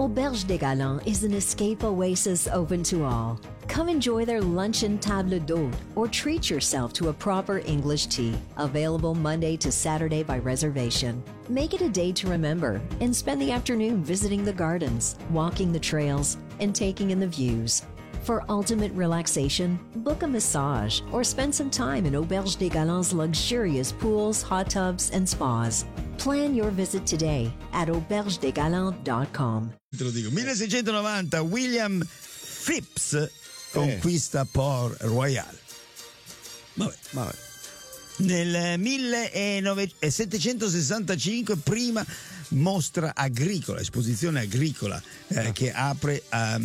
Auberge des Galants is an escape oasis open to all. Come enjoy their luncheon table d'hôte or treat yourself to a proper English tea, available Monday to Saturday by reservation. Make it a day to remember and spend the afternoon visiting the gardens, walking the trails, and taking in the views. For ultimate relaxation, book a massage or spend some time in Auberge des Galants' luxurious pools, hot tubs, and spas. Plan your visit today at aubergedesgalants.com. Te lo dico. 1690 William Phipps conquista Port Royal. Vabbè. Nel 1765 prima mostra agricola, esposizione agricola che apre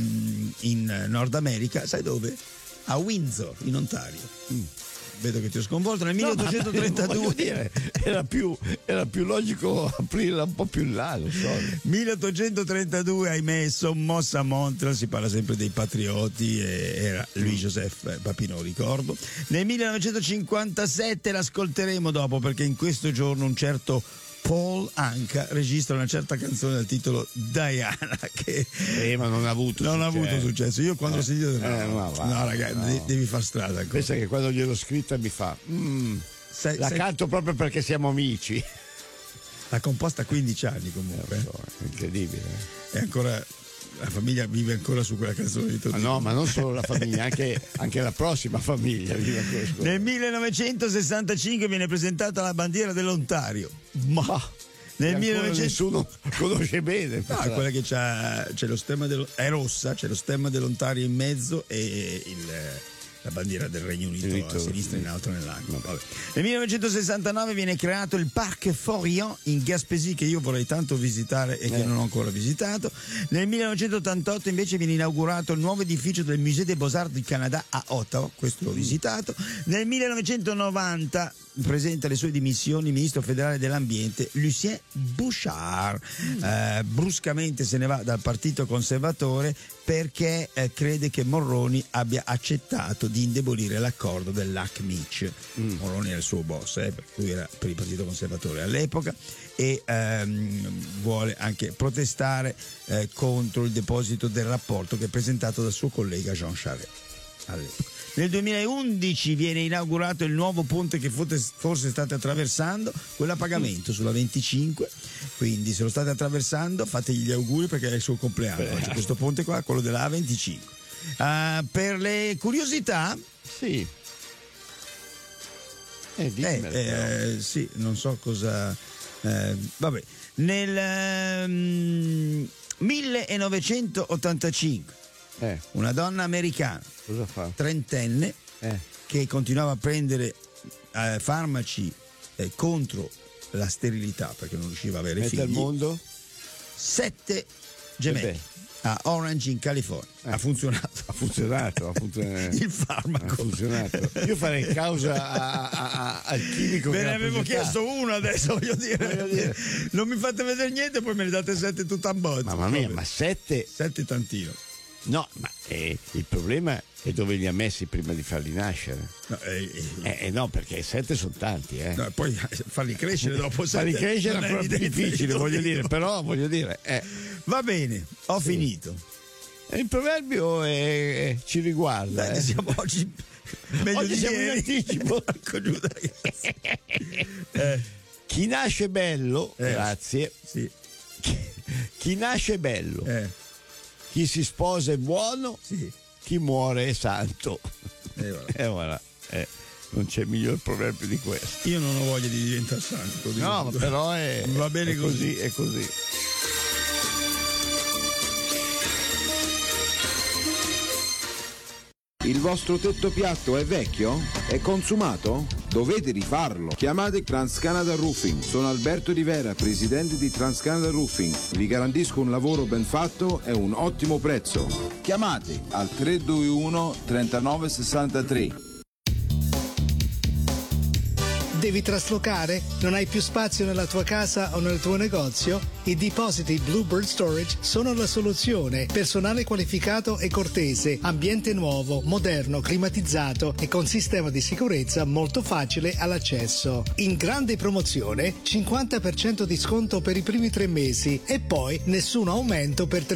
in Nord America, sai dove? A Windsor, in Ontario. Vedo che ti ho sconvolto. Nel 1832 era più logico aprirla un po' più in là, lo so. 1832, ahimè, sommossa a Montreal, si parla sempre dei patrioti, era Louis-Joseph Papineau, ricordo. Nel 1957 l'ascolteremo dopo, perché in questo giorno un certo Paul Anka registra una certa canzone dal titolo Diana, che ma non ha avuto successo. Io quando ho sentito ragazzi, devi far strada ancora. Pensa che quando gliel'ho scritta mi fa canto proprio perché siamo amici. L'ha composta a 15 anni comunque. So, è incredibile. È ancora, la famiglia vive ancora su quella canzone di Totino. No, ma non solo la famiglia, anche la prossima famiglia vive ancora su quella. Nel 1965 viene presentata la bandiera dell'Ontario. Nel 1900 nessuno conosce bene. No, quella che c'è lo stemma è rossa, c'è lo stemma dell'Ontario in mezzo e la bandiera del Regno Unito a sinistra, in alto nell'angolo. Nel 1969 viene creato il Parc Forillon in Gaspésie, che io vorrei tanto visitare e che non ho ancora visitato. Nel 1988 invece viene inaugurato il nuovo edificio del Musée des Beaux-Arts du Canada a Ottawa, questo l'ho visitato. Nel 1990 presenta le sue dimissioni il ministro federale dell'ambiente Lucien Bouchard. Bruscamente se ne va dal partito conservatore perché crede che Mulroney abbia accettato di indebolire l'accordo del Lac Meach. Mulroney era il suo boss, perché lui era per il partito conservatore all'epoca, e vuole anche protestare contro il deposito del rapporto che è presentato dal suo collega Jean Charest all'epoca. Nel 2011 viene inaugurato il nuovo ponte che forse state attraversando, quello a pagamento sulla 25, quindi se lo state attraversando fategli gli auguri perché è il suo compleanno. C'è questo ponte qua, quello della A25. Per le curiosità, sì. Sì, non so cosa. Vabbè, nel 1985 una donna americana, cosa fa? Trentenne, che continuava a prendere farmaci contro la sterilità perché non riusciva a avere figli. Al mondo 7 gemelli a Orange in California. Ha funzionato. Il farmaco ha funzionato. Io farei causa al chimico. Ve ne avevo chiesto uno adesso, voglio dire. Non mi fate vedere niente, poi me ne date 7 tutto a bozzo. Mamma mia, ma 7 tantino. No, ma il problema è dove li ha messi prima di farli nascere. No, perché 7 sono tanti. No, poi farli crescere dopo 7. Farli crescere è ancora più difficile, voglio dire. Va bene, ho finito. Il proverbio ci riguarda. Siamo oggi meglio oggi di siamo ieri. In anticipo. Chi nasce bello, grazie. Sì. Chi nasce bello. Chi si sposa è buono, sì. Chi muore è santo. Voilà. Non c'è miglior proverbio di questo. Io non ho voglia di diventare santo. No, però va bene così. È così. Il vostro tetto piatto è vecchio? È consumato? Dovete rifarlo. Chiamate TransCanada Roofing. Sono Alberto Di Vera, presidente di TransCanada Roofing. Vi garantisco un lavoro ben fatto e un ottimo prezzo. Chiamate al 321 39 63. Devi traslocare? Non hai più spazio nella tua casa o nel tuo negozio? I depositi Bluebird Storage sono la soluzione. Personale qualificato e cortese, ambiente nuovo, moderno, climatizzato e con sistema di sicurezza molto facile all'accesso. In grande promozione, 50% di sconto per i primi 3 mesi e poi nessun aumento per